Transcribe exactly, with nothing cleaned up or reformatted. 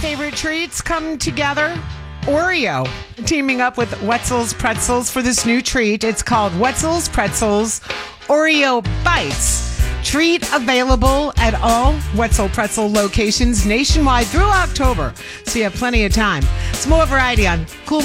favorite treats come together. Oreo teaming up with Wetzel's Pretzels for this new treat. It's called Wetzel's Pretzels Oreo Bites. Treat available at all Wetzel Pretzel locations nationwide through October, so you have plenty of time. Some more variety on Cool